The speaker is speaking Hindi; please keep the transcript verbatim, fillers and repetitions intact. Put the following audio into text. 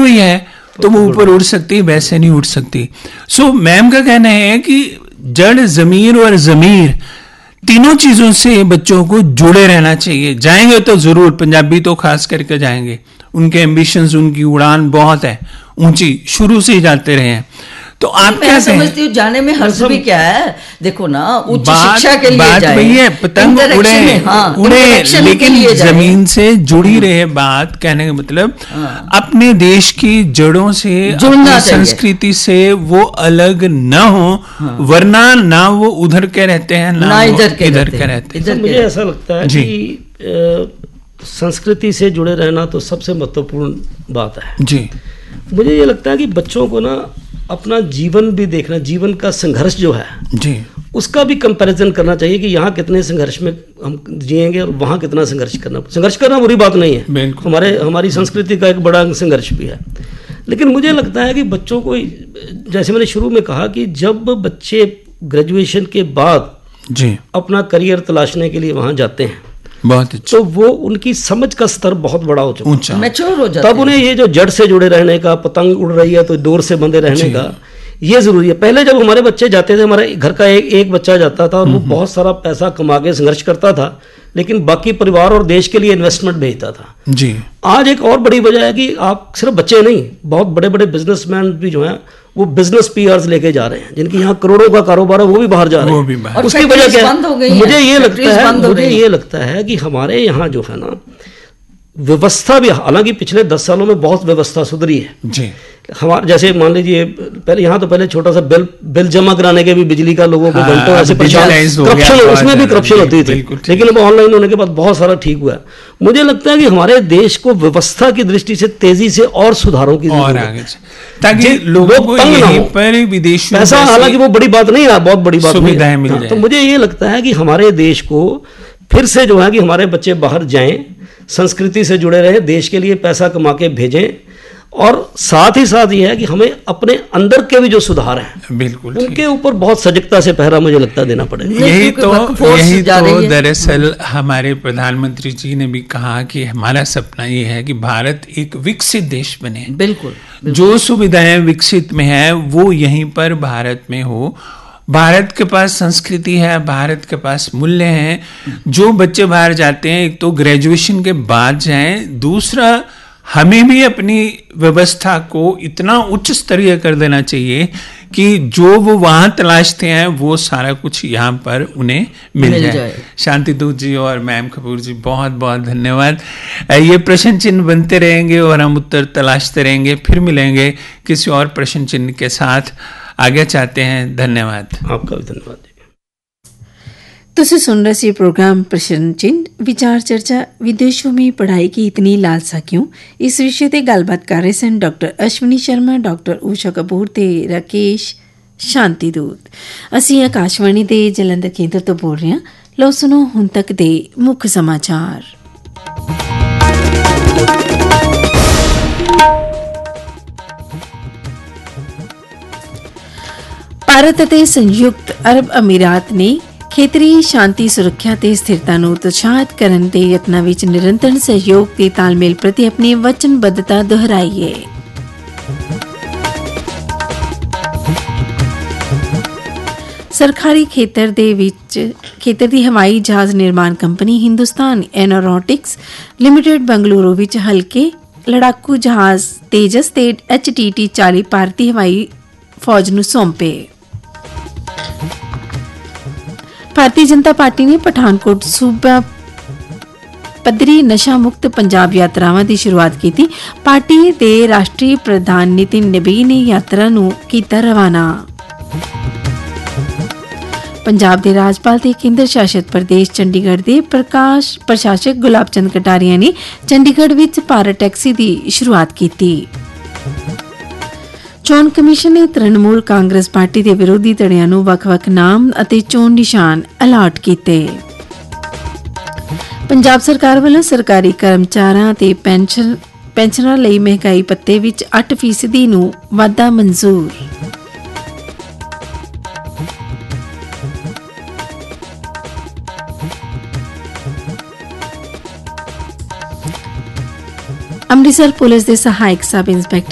हुई है तो वो ऊपर उड़ सकती है, वैसे नहीं उड़ सकती। सो मैम का कहना है कि जड़, जमीर और जमीर तीनों चीजों से बच्चों को जुड़े रहना चाहिए। जाएंगे तो जरूर, पंजाबी तो खास करके जाएंगे, उनके एम्बिशंस, उनकी उड़ान बहुत है ऊंची, शुरू से ही जाते रहे हैं। तो आप क्या समझती हूँ जाने में हर्ज भी क्या है? देखो ना, उच्च शिक्षा के लिए बात जाए, वही है, पतंग उड़े, हाँ, उड़े, लेकिन जमीन से जुड़ी रहे। बात कहने का मतलब हाँ, अपने देश की जड़ों से, अपनी संस्कृति से वो अलग न हो, हाँ, वरना ना वो उधर के रहते हैं ना, ना इधर के इधर के रहते हैं। मुझे ऐसा लगता है कि संस्कृति से जुड़े रहना तो सबसे महत्वपूर्ण बात है जी। मुझे ये लगता है कि बच्चों को ना अपना जीवन भी देखना, जीवन का संघर्ष जो है जी, उसका भी कंपैरिजन करना चाहिए कि यहाँ कितने संघर्ष में हम जिएंगे और वहाँ कितना संघर्ष करना। संघर्ष करना बुरी बात नहीं है, हमारे हमारी संस्कृति का एक बड़ा संघर्ष भी है। लेकिन मुझे लगता है कि बच्चों को, जैसे मैंने शुरू में कहा कि जब बच्चे ग्रेजुएशन के बाद जी अपना करियर तलाशने के लिए वहाँ जाते हैं, बहुत अच्छा, तो वो उनकी समझ का स्तर बहुत बड़ा हो चुका है, मैच्योर हो जाता है। तब उन्हें ये जो जड़ से जुड़े रहने का, पतंग उड़ रही है तो डोर से बंधे रहने का, ये जरूरी है। पहले जब हमारे बच्चे जाते थे, हमारे घर का एक एक बच्चा जाता था और वो बहुत सारा पैसा कमा के संघर्ष करता था, लेकिन बाकी परिवार और देश के लिए इन्वेस्टमेंट भेजता था जी। आज एक और बड़ी वजह है कि आप सिर्फ बच्चे नहीं, बहुत बड़े बड़े बिजनेसमैन भी जो हैं वो बिजनेस पीआर्स लेके जा रहे हैं, जिनकी यहाँ करोड़ों का कारोबार है, वो भी बाहर जा रहे हैं। उसकी वजह क्या है? मुझे ये लगता है मुझे ये लगता है कि हमारे यहाँ जो है ना व्यवस्था भी, हालांकि पिछले दस सालों में बहुत व्यवस्था सुधरी है जी। हमारे जैसे मान लीजिए पहले यहाँ तो पहले छोटा सा बिल बिल जमा कराने के भी बिजली का लोगों को हाँ, घंटों ऐसे करप्शन, उसमें भी करप्शन होती थी, लेकिन अब ऑनलाइन होने के बाद बहुत सारा ठीक हुआ है। मुझे लगता है कि हमारे देश को व्यवस्था की दृष्टि से तेजी से और सुधारों की जरूरत है ताकि लोगों को यहीं पर विदेशों पैसा, हालांकि वो बड़ी बात नहीं है, बहुत बड़ी बात सुविधाएं मिल जाए। तो मुझे ये लगता है कि हमारे देश को फिर से जो है कि हमारे बच्चे बाहर जाएं, संस्कृति से जुड़े रहे, देश के लिए पैसा कमा के भेजें, और साथ ही साथ ये है कि हमें अपने अंदर के भी जो सुधार हैं बिल्कुल उनके ऊपर बहुत सजगता से पहरा मुझे लगता है देना पड़ेगा। यही तो यही तो दरअसल हमारे प्रधानमंत्री जी ने भी कहा कि हमारा सपना ये है कि भारत एक विकसित देश बने। बिल्कुल, बिल्कुल। जो सुविधाएं विकसित में है वो यहीं पर भारत में हो। भारत के पास संस्कृति है, भारत के पास मूल्य हैं। जो बच्चे बाहर जाते हैं, एक तो ग्रेजुएशन के बाद जाएं, दूसरा हमें भी अपनी व्यवस्था को इतना उच्च स्तरीय कर देना चाहिए कि जो वो वहां तलाशते हैं वो सारा कुछ यहाँ पर उन्हें मिल, मिल जाए, जाए। शांति दूत जी और मैम कपूर जी, बहुत बहुत धन्यवाद। ये प्रश्न चिन्ह बनते रहेंगे और हम उत्तर तलाशते रहेंगे। फिर मिलेंगे किसी और प्रश्न चिन्ह के साथ। आगे चाहते हैं। धन्यवाद। आपका भी धन्यवाद। ਤੁਸੀਂ ਸੁਣ ਰਹੇ ਸੀ ਪ੍ਰੋਗਰਾਮ ਪ੍ਰਸ਼ਨ ਚਿੰਨ੍ਹ ਵਿਚਾਰ ਚਰਚਾ ਵਿਦੇਸ਼ੋਂ में पढ़ाई की इतनी लालसा क्यों। इस विषय ਤੇ ਗੱਲਬਾਤ ਕਰ ਰਹੇ ਸਨ ਡਾਕਟਰ ਅਸ਼ਵਨੀ ਸ਼ਰਮਾ, ਡਾਕਟਰ ਊਸ਼ਾ ਕਪੂਰ ਤੇ ਰਾਕੇਸ਼ ਸ਼ਾਂਤੀ ਦੂਤ। ਅਸੀਂ ਆਕਾਸ਼ਵਾਣੀ ਦੇ ਜਲੰਧਰ ਕੇਂਦਰ ਤੋਂ ਬੋਲ ਰਹੇ ਹਾਂ। ਲਓ ਸੁਣੋ ਹੁਣ ਤੱਕ ਦੇ ਮੁੱਖ ਸਮਾਚਾਰ। ਭਾਰਤ ਅਤੇ ਸੰਯੁਕਤ ਅਰਬ ਅਮੀਰਾਤ ਨੇ ਖੇਤਰੀ ਸ਼ਾਂਤੀ, ਸੁਰੱਖਿਆ ਤੇ ਸਥਿਰਤਾ ਨੂੰ ਉਤਸ਼ਾਹਿਤ ਕਰਨ ਦੇ ਯਤਨਾਂ ਵਿੱਚ ਨਿਰੰਤਰ ਸਹਿਯੋਗ ਤੇ ਤਾਲਮੇਲ ਪ੍ਰਤੀ ਆਪਣੀ ਵਚਨਬੱਧਤਾ ਦੁਹਰਾਈ ਹੈ। ਸਰਕਾਰੀ ਖੇਤਰ ਦੇ ਵਿੱਚ ਖੇਤਰ ਦੀ ਹਵਾਈ ਜਹਾਜ਼ ਨਿਰਮਾਣ company Hindustan aeronautics limited Bengaluru ਵਿੱਚ ਹਲਕੇ ਲੜਾਕੂ ਜਹਾਜ਼ ਤੇਜਸ ਤੇ ਐਚ ਟੀ ਟੀ ਚਾਲੀ ਭਾਰਤੀ ਹਵਾਈ ਫੌਜ ਨੂੰ ਸੌਂਪੇ। ਭਾਰਤੀ ਜਨਤਾ ਪਾਰਟੀ ਨੇ ਪਠਾਨਕੋਟ ਸੂਬਾ ਪੱਧਰੀ ਨਸ਼ਾ ਮੁਕਤ ਪੰਜਾਬ ਯਾਤਰਾਵਾਂ ਦੀ ਸ਼ੁਰੂਆਤ ਕੀਤੀ। ਪਾਰਟੀ ਦੇ ਰਾਸ਼ਟਰੀ ਪ੍ਰਧਾਨ ਨਿਤਿਨ ਨਬੀ ਨੇ ਯਾਤਰਾ ਨੂੰ ਕੀਤਾ ਰਵਾਨਾ। ਪੰਜਾਬ ਦੇ ਰਾਜਪਾਲ ਤੇ ਕੇਂਦਰ ਸ਼ਾਸਿਤ ਪ੍ਰਦੇਸ਼ ਚੰਡੀਗੜ੍ਹ ਦੇ ਪ੍ਰਕਾਸ਼ ਪ੍ਰਸ਼ਾਸਕ ਗੁਲਾਬ ਚੰਦ ਕਟਾਰੀਆ ਨੇ ਚੰਡੀਗੜ੍ਹ ਵਿੱਚ ਭਾਰਤ ਟੈਕਸੀ ਦੀ ਸ਼ੁਰੂਆਤ ਕੀਤੀ। ਚੋਣ ਕਮਿਸ਼ਨ ਨੇ ਤ੍ਰਿਣਮੂਲ ਕਾਂਗਰਸ ਪਾਰਟੀ ਦੇ ਵਿਰੋਧੀ ਧੜਿਆਂ ਨੂੰ ਵੱਖ-ਵੱਖ ਨਾਮ ਅਤੇ ਚੋਣ ਨਿਸ਼ਾਨ ਅਲਾਟ ਕੀਤੇ। ਪੰਜਾਬ ਸਰਕਾਰ ਵੱਲੋਂ ਸਰਕਾਰੀ ਕਰਮਚਾਰੀਆਂ ਅਤੇ ਪੈਨਸ਼ਨ ਪੈਨਸ਼ਨਰਾਂ ਲਈ ਮਹਿੰਗਾਈ ਭੱਤੇ ਵਿੱਚ ਅੱਠ ਫੀਸਦੀ ਨੂੰ ਵਾਧਾ ਮਨਜ਼ੂਰ। ਅੰਮ੍ਰਿਤਸਰ ਪੁਲਿਸ ਦੇ ਸਹਾਇਕ ਸਬ ਇੰਸਪੈਕਟਰ